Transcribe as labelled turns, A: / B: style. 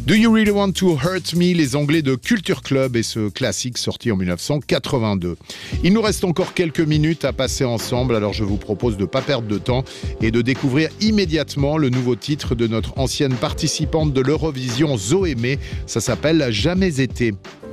A: Do You Really Want to Hurt Me, les Anglais de Culture Club et ce classique sorti en 1982. Il nous reste encore quelques minutes à passer ensemble, alors je vous propose de ne pas perdre de temps et de découvrir immédiatement le nouveau titre de notre ancienne participante de l'Eurovision, Zoémé. Ça s'appelle Jamais été.